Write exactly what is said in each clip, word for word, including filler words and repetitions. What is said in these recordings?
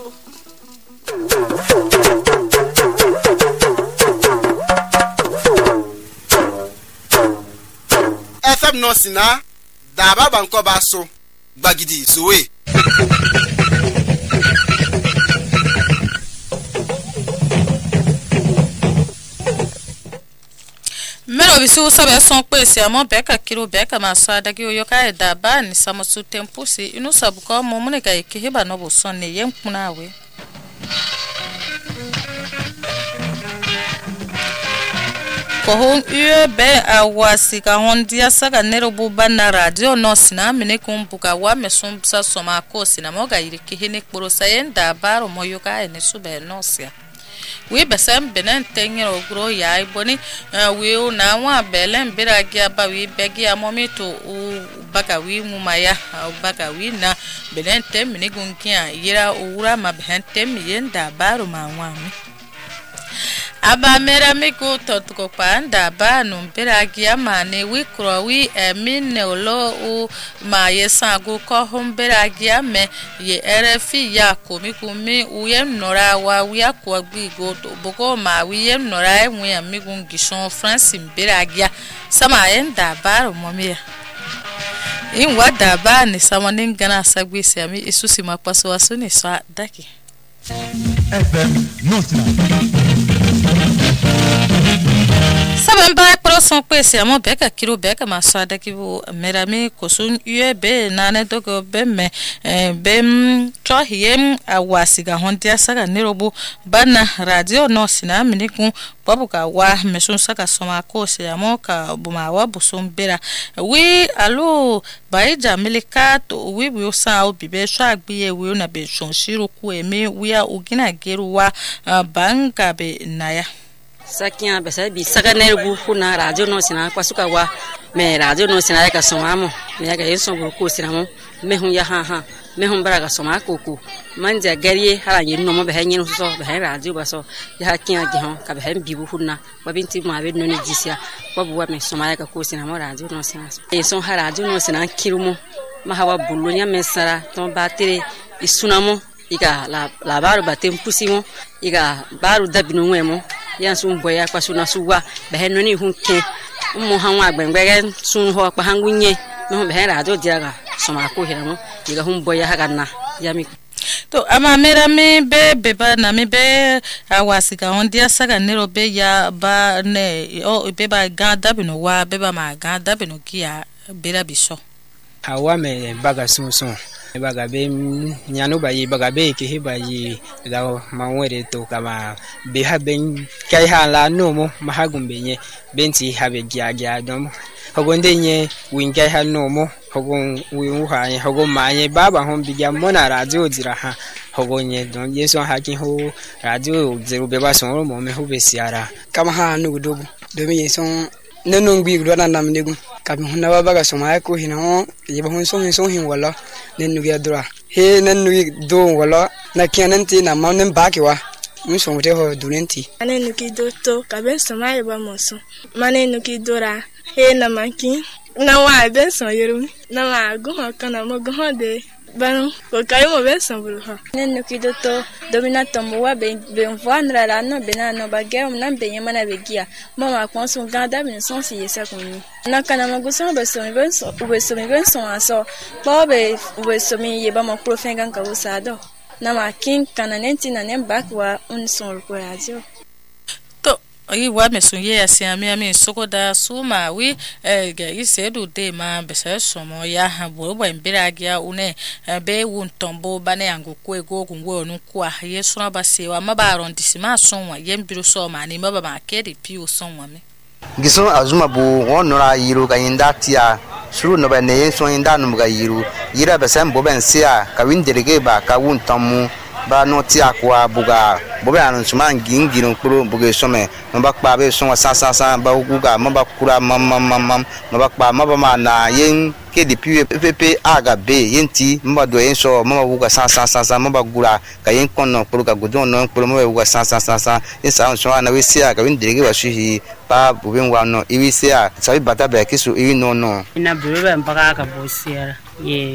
F M no sina da baba nko ba so gbagidi sowe. Mero bisu sabe son pese amo beka kiro beka masada ki oyoka edaba ni samosu tempusi inu sabuko momune ka ikihiba no bosone yemkunawe. Kohon uye be awasi ka hondia saka nerobu bana radio no sina mine kumbuka wa mesumsa soma ko sina moga iriki hene kporo sayenda baro moyoka ene sube nosia. We besem benen tengero gro ya iboni we na wa belen biragia ba we begi amomito u baka we mumaya baka we na belen tem ni gunkia yira ura mabhen tem yenda baro manwami aba mera miko totuko panda ba numbiragia mane we kro we emine olo u ma yesago ko humbiragia me ye erefi ya komikumi uye nora wa we akwa gbigo boko ma we nora enwe amigun gishon France mbiragia sama enda baro momia in wada ba ni sama ningana sagwisi ami isusi makwaso wasuni sa daki F M Nostra. Saben ba proson pese amo beka kiro beka masada ki bu merami kosun ube nane dogo bemme bem chohiem awasiga hondia saka nerobu bana radio no sina miniku babuka wa mesun saka soma ko se amo ka bumawa busum bera wi alo baija milika to wi wi osa obibe so agbiye wi na be shon shiro ku eme wi a ugina geruwa banga be naya Sakia besa bi saka nerbu kuna radio no sina kwa suka wa me radio no sina ka somamo me ga yeso bu ko sina mo me hun ya ha ha me hun bara ka soma ko ko manja garie hala yin no mo be hanyin so be han radio ba so ya hakin agi hon ka be han bi bu kuna wa binti mo abe no ni jisia wa bu wa me soma ka ko sina mo radio no sina e so ha radio no sina kirumo ma hawa bulunya me sara ton batere isunamo iga la la baru batem pusimo iga baru dabinu nwemo yansum boya kwa suna suwa beheno ni hunke mo hanwa agbengbege sun ho pa hangunye no behera ado diaga soma ko hiramo iga hum boya haganna yami to ama mera me be beba na me be awasika ondia saga nero be ya ba ne o be ba ganda bino wa be ba ma ganda bino kia bera biso hawa me baga sunsun baga be nyano ba yi baga be ke he ba yi da ma were to kama be ha ben kai ha la no mo ma ha gumbe nye benti ha be gya gya dom hogonde nye win kai ha no mo hogon wi wu ha nye hogon ma nye baba hon bi gya mo na radio dira ha hogonye don yeso ha kin ho radio zero be ba son mo me ho be siara kama ha no gudobu do mi yeso nenu ngbi gdo na nam negu kam hunna baba ga soma ko hino yeba hun so hin so hin wala nenu ga dura he nenu do wala na kiananti na manen bakiwa mun so mute ho dunenti anenu ki do to ka ben soma yeba moso manenu ki dora he na manki na wa ben so yerum na ma go ho kana mo go ho de ban ko kai mo ben so bulu ha nenu ki do to dominato mo wa ben ben voandra la no benano bagem na benye mana begia mama konso ganda bin son si yesa kuni na kana mo go so be so ben so ube so ben so aso bo be ube so mi yeba mo profengan ka usado na ma king kana nenti na nem bakwa un son ko radio ayi wa mesunye ya siami ami sokoda suma wi eh ga isedu de ma besa somo ya habo bo mbiragia une be wuntombo bane angu ko ego gungwe onu kwa yesu na base wa mabaron disima sonwa yembiru so ma ni maba ma kedi pi sonwa me giso azuma bu onora yiro ga indatia suru no ba ne so inda no ga yiro yira besa mbo ben sia ka winderege ba ka wuntomu ba no ti akwa buga bobe anu suma ngingiro kuro buge some mba kpa be so sa sa sa ba uga mba kura mam mam mam mba kpa mba ma na yen ke di pi pp aga be yenti mba do yen so mba uga sa sa sa sa mba gura ka yen kono kuro ka godon no kuro mba uga sa sa sa sa esa so na we sia ka windirege ba shi pa bobe wa no iwi sia sa bi bata be kisu iwi no no ina bobe mpaka ka bosia ye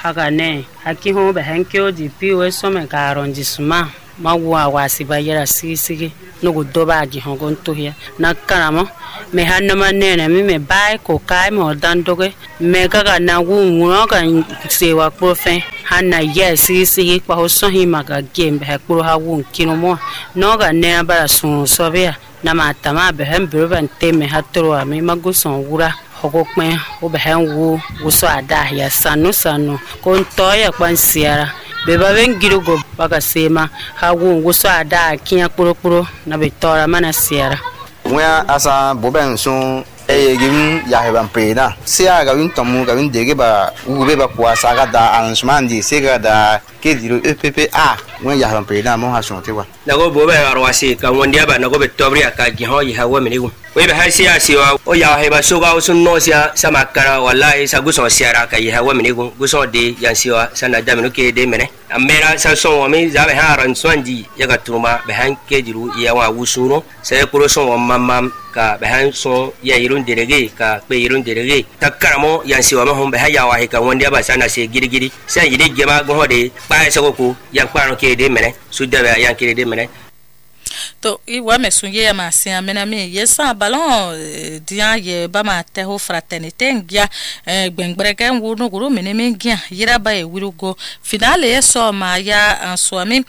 hagane haki ho be hankyo di piwe so me arrondissement mawa wasi bayera sisi nugo doba gi ho gonto ya nakaramo me hanno manene mi me bai ko kai mo dandoge me gaga na wu no ga sewa profen hanna yes sisi kwa ho so hi maga game be kuro ha wu kino mo no ga ne bara sun so be na matama be hem burban teme hatro ami maguson wura hokokme o be hen wu wuso ada ya sanu sanu kon toya kwansiara beba bengirugo baka sema hagu wuso ada kinya kurukuru na bitora mana siara mwa asa boben so e gim ya heban pena sia ga win tomu ga win dege ba ube ba kwa saga da arrangement di sega da ke diro E P P A mwa ya heban pena mo ha sonte wa nago bobe arwasi ka wondia ba nago betobri aka gi ho yi hawo menigu we be hasia siwa o ya heba soga o sunno sia samakara wallahi sa guso siara ka yi hawo menigu guso de yan siwa sana da menuke de mene amera sa so wa mi za be haran swandi ya ga tuma be han ke diru ya wa wusuno sai kuro so wa mamam ka be han so ya irun derege ka be irun derege takaramo yan siwa ma hon be haya wa ka wondia ba sana se girigiri sai yide gema go hode ba sa ko yan kwano ke de mene su da yan ke de mene to iwa mesunye ya masia mena me yesa ballon dia ye ba ma te ho fraternité ngia gbengreke wunu guru mene me ngia yira ba e wirugo finale yeso ma ya answami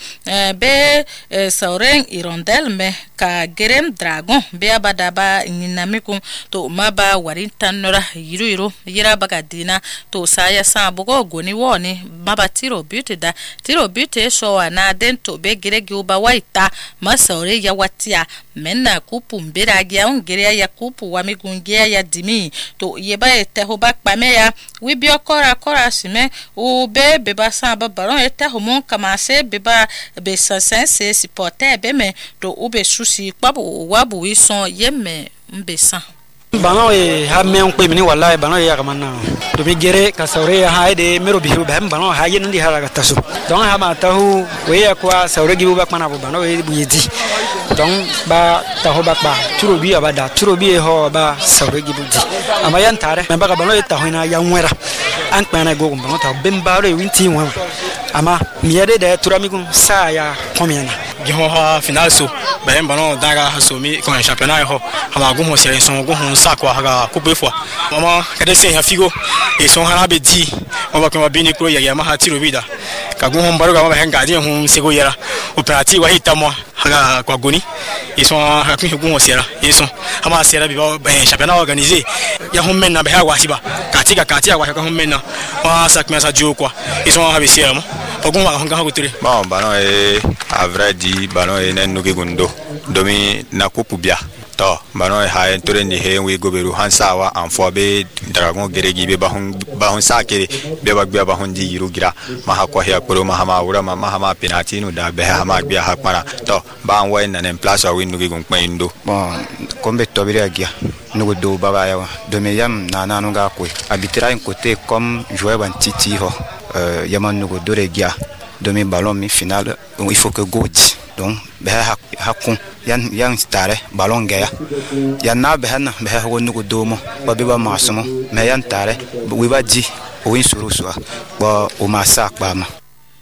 be sauren irondel me ka gerem dragon be abadaba ninamikum to maba warintan nora yiru yiru yira baga dina to saya sa bugo goni woni maba tiro beauty da tiro beauty so na den to be gerege uba waita masaure ya watia menna kupu mbera gya ongere ya kupu wa migungia ya dimi to yeba ete ho bakpa me ya wi bi okora kora sime o be be basa babaron ete ho mon kamase be ba be sansense supporter be me to o be susi pabu wabu wi son yeme mbesa bano e ha me on pe mini wallahi bano ya kamana to mi gere ka saure ya ha de mero bihu be bano ha yen ndi ha ga taso don ha ma tahu we ya kwa saure gi bu ba kana bano e bu yedi don ba taho ba ba turo bi abada turo bi ho ba saure gi bu di ama yan tare me ba ka bano e taho na ya nwera an pa na go go bano ta bembaro e winti won ama mi yede de turami gun sa ya komiana gi ho ha final so ba en bano daga ha so mi ko championnat ho ha go mo se son go ho sa kwa ha coupe fois mama kade se ha figo e son ha be di o ba ko bi ni ko ya ya ma ha tiro bida ka go ho mbaro ga ma henga di ho se go yera operati wa hita mo ha kwa goni e son ha ku go ho sera e son ha ma sera bi ba championnat organisé ya ho menna be ha wa siba katika katia wa ka ho menna wa sa kma sa jo kwa e son ha be sera mo ogun wa honga hotire bon bano e a vrai dit bano e nen nugi gundo domi na kupu bia to bano e ha entore ni he wi goberu hansawa anfo be dragon geregi be bahun bahun sakere be bagbe bahun di yirugira ma ha kwa ya koro ma ha ma wura ma ha ma penalty no da be ha ma gbe ha para to ba an na en place wa wi nugi gun kwa indo bon kombe tobiri agia nugo do baba ya domi yam na na no ga ko arbitrer un côté comme jouer ban titi ho euh yaman nugo dore gia demi ballon mi final il faut que godi donc be ha hakun yan yan stare ballon gaya yan na be han be ha nugo do mo ba be ba masumo me yan tare wi ba di o win suru so ba o masa pa ma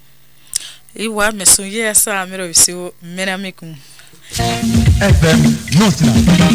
iwa mesunye sa mero bisiwo mena mikum F M Nostra.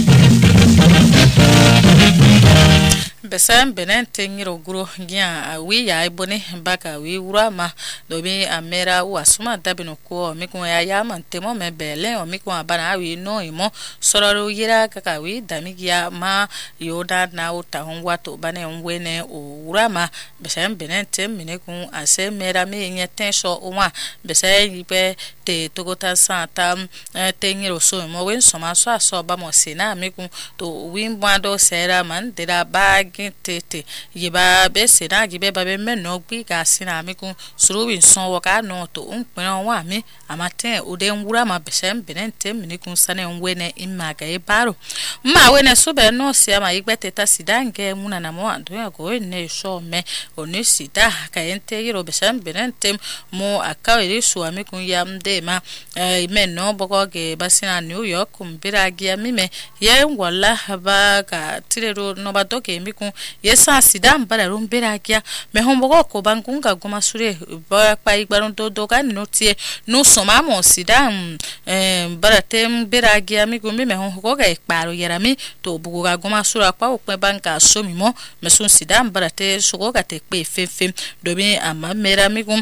Besam benen tengiro guro gya wi ya ibone baka wi wura ma dobi amera wasuma dabino ko mi ko ya ya man temo me bele o mi ko abana wi no imo sororo yira kaka wi damigia ma yoda na uta honwa to bane onwene o wura ma besam benen tem mine kun ase mera mi nyeten so onwa besam yipe te togota santa tengiro so mo wen so ma so aso ba mo sina mi kun to wi mbado sera man dira bag tete yiba be sena gibe ba be menno gbi ga sina mi kun surubi son waka no to unpin wa mi amaten ode nwura ma besem benente mi kun sane nwene imaga e baro ma wene so be no sia ma igbe teta sidange muna na mo ando ya go ne so me oni sida ka ente yiro besem benente mo akawiri so mi kun yam de ma e menno bogo ge basina New York kumbira gi mi me ye wala ba ka tirero no ba doke mi kun ku yesa sida mbara rumbera kya me hombogo ko bangunga goma sure ba pa igbaron do doga no tie no soma mo sida eh bara tem beragia mi gumbi me hongo ga ekparo yarami to buga goma sura kwa okwe banka somi mo me sun sida mbara te sogo ga te pe fefem do mi ama mera mi gum